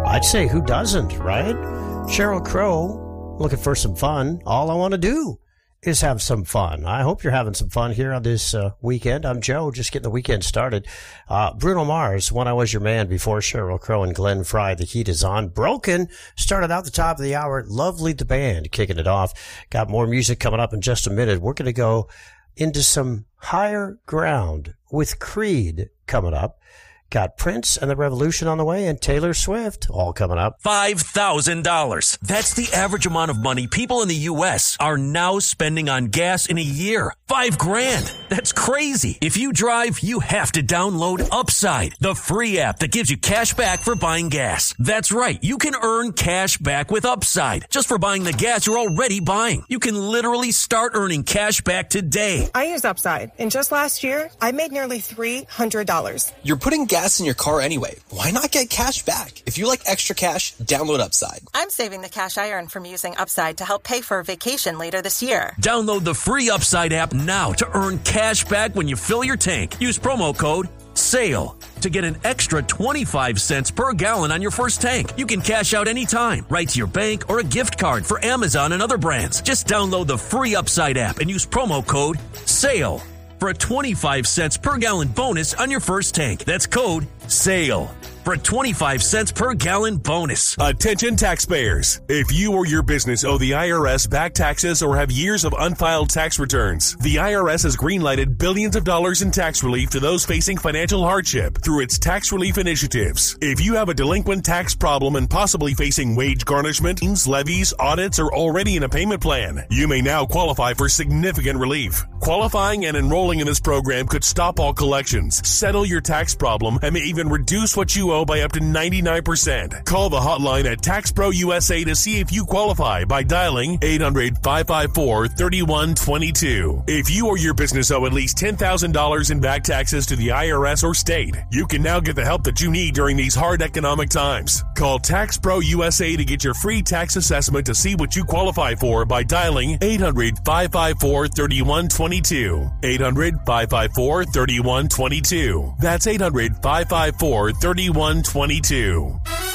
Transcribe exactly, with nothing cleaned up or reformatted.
I'd say who doesn't, right? Sheryl Crow, looking for some fun. All I want to do is have some fun. I hope you're having some fun here on this uh, weekend. I'm Joe, just getting the weekend started. Uh, Bruno Mars, When I Was Your Man, before Sheryl Crow and Glenn Frey, The Heat Is On. Broken, started out the top of the hour. Lovely the band, kicking it off. Got more music coming up in just a minute. We're going to go into some higher ground with Creed coming up. Got Prince and the Revolution on the way, and Taylor Swift all coming up. five thousand dollars. That's the average amount of money people in the U S are now spending on gas in a year. Five grand. That's crazy. If you drive, you have to download Upside, the free app that gives you cash back for buying gas. That's right. You can earn cash back with Upside just for buying the gas you're already buying. You can literally start earning cash back today. I use Upside, and just last year, I made nearly three hundred dollars. You're putting gas in your car anyway. Why not get cash back? If you like extra cash, download Upside. I'm saving the cash I earn from using Upside to help pay for a vacation later this year. Download the free Upside app now to earn cash back when you fill your tank. Use promo code SALE to get an extra twenty-five cents per gallon on your first tank. You can cash out anytime, right to your bank or a gift card for Amazon and other brands. Just download the free Upside app and use promo code SALE for a twenty-five cents per gallon bonus on your first tank. That's code SALE for a twenty-five cents per gallon bonus. Attention taxpayers. If you or your business owe the I R S back taxes or have years of unfiled tax returns, the I R S has greenlighted billions of dollars in tax relief to those facing financial hardship through its tax relief initiatives. If you have a delinquent tax problem and possibly facing wage garnishment, levies, audits, or already in a payment plan, you may now qualify for significant relief. Qualifying and enrolling in this program could stop all collections, settle your tax problem, and may even reduce what you owe by up to ninety-nine percent. Call the hotline at Tax Pro U S A to see if you qualify by dialing eight hundred, five five four, three one two two. If you or your business owe at least ten thousand dollars in back taxes to the I R S or state, you can now get the help that you need during these hard economic times. Call Tax Pro U S A to get your free tax assessment to see what you qualify for by dialing eight hundred, five five four, three one two two. eight hundred, five five four, three one two two. That's eight hundred, five five four, three one two two.